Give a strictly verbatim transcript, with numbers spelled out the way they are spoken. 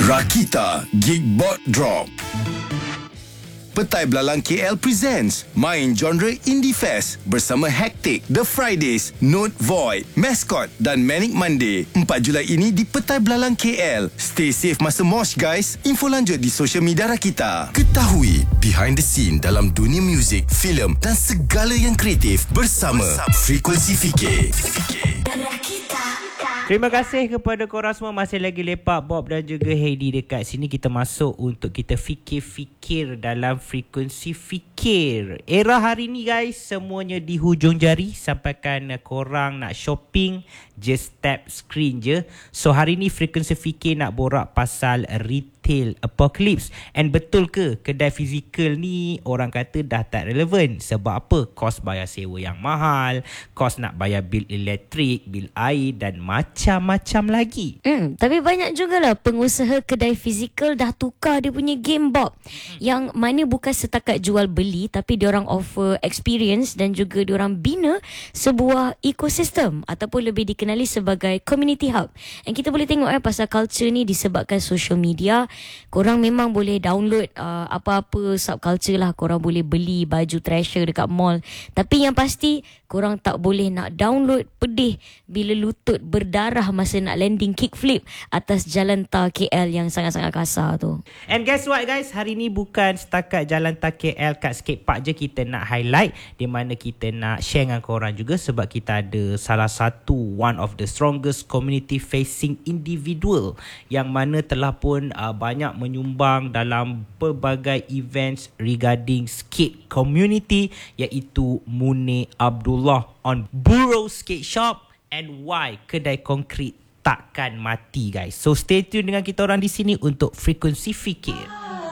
Rakita Geekbot Drop. Petai Belalang K L presents Main Genre Indie Fest bersama Hectic, The Fridays, Note Void, Mascot dan Manic Monday. empat Julai ini di Petai Belalang K L. Stay safe masa mosh guys. Info lanjut di social media Rakita. Ketahui behind the scene dalam dunia muzik, filem dan segala yang kreatif bersama, bersama. Frekuensi Fikir. Terima kasih kepada korang semua masih lagi lepak Bob dan juga Heidi dekat sini. Kita masuk untuk kita fikir-fikir dalam frekuensi fikir. Era hari ni guys, semuanya di hujung jari. Sampaikan korang nak shopping, just tap screen je. So hari ni frekuensi fikir nak borak pasal retail apocalypse. And betul ke kedai fizikal ni orang kata dah tak relevan? Sebab apa? Kos bayar sewa yang mahal, kos nak bayar bil elektrik, bil air dan macam-macam lagi. Hmm, tapi banyak jugalah pengusaha kedai fizikal dah tukar dia punya game Bob. Hmm. Yang mana bukan setakat jual beli, tapi diorang offer experience dan juga diorang bina sebuah ekosistem ataupun lebih dikenali sebagai community hub. Dan kita boleh tengok eh pasal culture ni disebabkan social media. Korang memang boleh download uh, apa-apa subculture lah. Korang boleh beli baju treasure dekat mall. Tapi yang pasti korang tak boleh nak download pedih bila lutut berdarah masa nak landing kickflip atas jalan tar K L yang sangat-sangat kasar tu. And guess what guys, hari ni bukan setakat jalan tar K L kat skate park je kita nak highlight, di mana kita nak share dengan korang juga sebab kita ada salah satu one of the strongest community facing individual yang mana telah pun uh, banyak menyumbang dalam pelbagai events regarding skate community, iaitu Munir Abdullah on Burrow Skate Shop and why kedai konkrit takkan mati guys. So stay tune dengan kita orang di sini untuk Frekuensi Fikir.